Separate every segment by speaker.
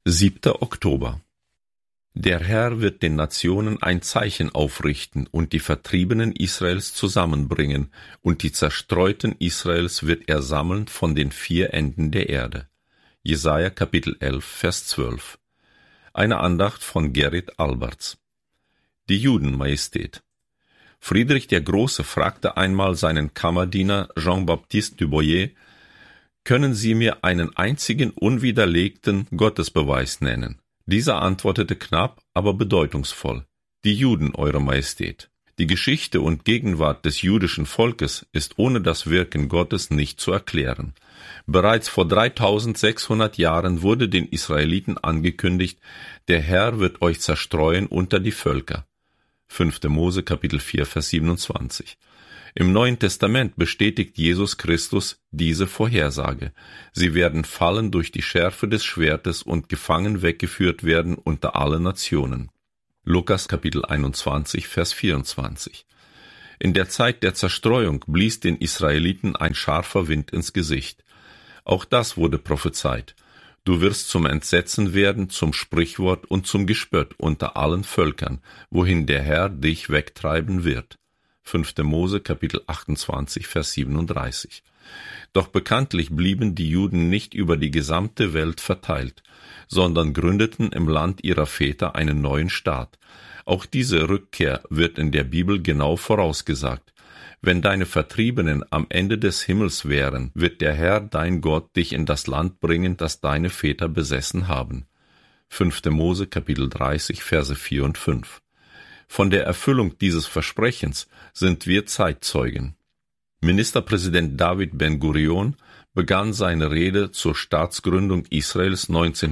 Speaker 1: 7. Oktober. Der Herr wird den Nationen ein Zeichen aufrichten und die Vertriebenen Israels zusammenbringen, und die Zerstreuten Israels wird er sammeln von den 4 Enden der Erde. Jesaja Kapitel 11, Vers 12. Eine Andacht von Gerrit Alberts. Die Juden, Majestät. Friedrich der Große fragte einmal seinen Kammerdiener Jean-Baptiste du Boyer: Können Sie mir einen einzigen unwiderlegten Gottesbeweis nennen? Dieser antwortete knapp, aber bedeutungsvoll: Die Juden, Eure Majestät. Die Geschichte und Gegenwart des jüdischen Volkes ist ohne das Wirken Gottes nicht zu erklären. Bereits vor 3600 Jahren wurde den Israeliten angekündigt: Der Herr wird euch zerstreuen unter die Völker. 5. Mose Kapitel 4, Vers 27. Im Neuen Testament bestätigt Jesus Christus diese Vorhersage. Sie werden fallen durch die Schärfe des Schwertes und gefangen weggeführt werden unter alle Nationen. Lukas Kapitel 21, Vers 24. In der Zeit der Zerstreuung blies den Israeliten ein scharfer Wind ins Gesicht. Auch das wurde prophezeit. Du wirst zum Entsetzen werden, zum Sprichwort und zum Gespött unter allen Völkern, wohin der Herr dich wegtreiben wird. 5. Mose Kapitel 28, Vers 37. Doch bekanntlich blieben die Juden nicht über die gesamte Welt verteilt, sondern gründeten im Land ihrer Väter einen neuen Staat. Auch diese Rückkehr wird in der Bibel genau vorausgesagt. Wenn deine Vertriebenen am Ende des Himmels wären, wird der Herr, dein Gott, dich in das Land bringen, das deine Väter besessen haben. 5. Mose Kapitel 30, Verse 4 und 5. Von der Erfüllung dieses Versprechens sind wir Zeitzeugen. Ministerpräsident David Ben-Gurion begann seine Rede zur Staatsgründung Israels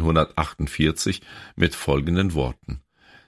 Speaker 1: 1948 mit folgenden Worten: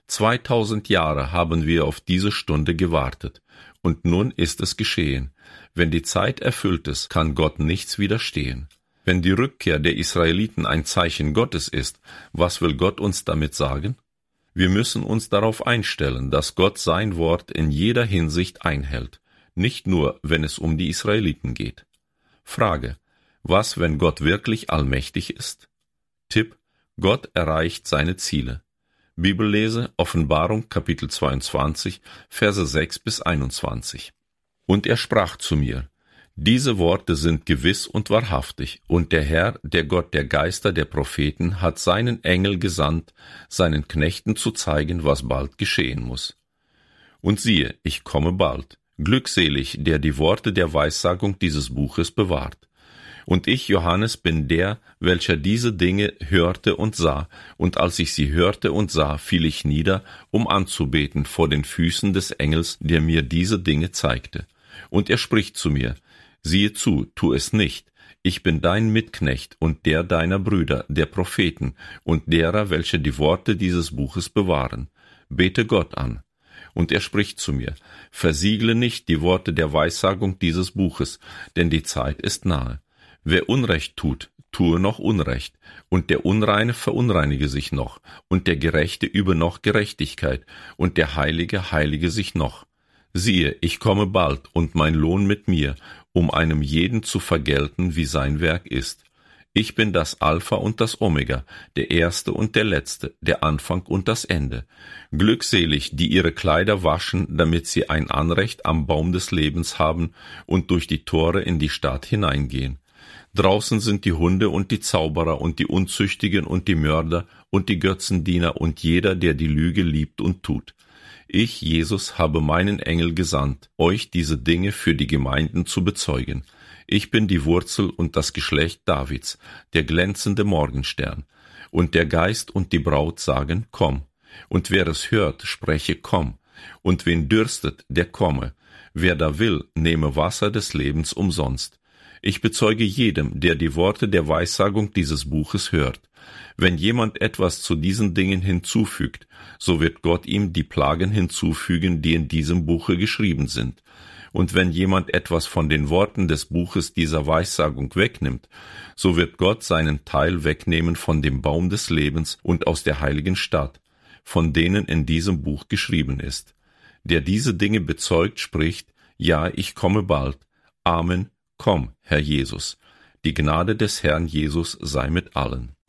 Speaker 1: 2000 Jahre haben wir auf diese Stunde gewartet, und nun ist es geschehen. Wenn die Zeit erfüllt ist, kann Gott nichts widerstehen. Wenn die Rückkehr der Israeliten ein Zeichen Gottes ist, was will Gott uns damit sagen? Wir müssen uns darauf einstellen, dass Gott sein Wort in jeder Hinsicht einhält, nicht nur, wenn es um die Israeliten geht. Frage: Was, wenn Gott wirklich allmächtig ist? Tipp: Gott erreicht seine Ziele. Bibellese: Offenbarung Kapitel 22, Verse 6 bis 21. Und er sprach zu mir: Diese Worte sind gewiss und wahrhaftig, und der Herr, der Gott der Geister der Propheten, hat seinen Engel gesandt, seinen Knechten zu zeigen, was bald geschehen muss. Und siehe, ich komme bald. Glückselig, der die Worte der Weissagung dieses Buches bewahrt. Und ich, Johannes, bin der, welcher diese Dinge hörte und sah, und als ich sie hörte und sah, fiel ich nieder, um anzubeten vor den Füßen des Engels, der mir diese Dinge zeigte. Und er spricht zu mir: Siehe zu, tu es nicht. Ich bin dein Mitknecht und der deiner Brüder, der Propheten, und derer, welche die Worte dieses Buches bewahren. Bete Gott an. Und er spricht zu mir: Versiegle nicht die Worte der Weissagung dieses Buches, denn die Zeit ist nahe. Wer Unrecht tut, tue noch Unrecht, und der Unreine verunreinige sich noch, und der Gerechte übe noch Gerechtigkeit, und der Heilige heilige sich noch. Siehe, ich komme bald, und mein Lohn mit mir, um einem jeden zu vergelten, wie sein Werk ist. Ich bin das Alpha und das Omega, der Erste und der Letzte, der Anfang und das Ende. Glückselig, die ihre Kleider waschen, damit sie ein Anrecht am Baum des Lebens haben und durch die Tore in die Stadt hineingehen. Draußen sind die Hunde und die Zauberer und die Unzüchtigen und die Mörder und die Götzendiener und jeder, der die Lüge liebt und tut. Ich, Jesus, habe meinen Engel gesandt, euch diese Dinge für die Gemeinden zu bezeugen. Ich bin die Wurzel und das Geschlecht Davids, der glänzende Morgenstern. Und der Geist und die Braut sagen: Komm. Und wer es hört, spreche: Komm. Und wen dürstet, der komme. Wer da will, nehme Wasser des Lebens umsonst. Ich bezeuge jedem, der die Worte der Weissagung dieses Buches hört. Wenn jemand etwas zu diesen Dingen hinzufügt, so wird Gott ihm die Plagen hinzufügen, die in diesem Buche geschrieben sind. Und wenn jemand etwas von den Worten des Buches dieser Weissagung wegnimmt, so wird Gott seinen Teil wegnehmen von dem Baum des Lebens und aus der heiligen Stadt, von denen in diesem Buch geschrieben ist. Der diese Dinge bezeugt, spricht: Ja, ich komme bald. Amen. Komm, Herr Jesus. Die Gnade des Herrn Jesus sei mit allen.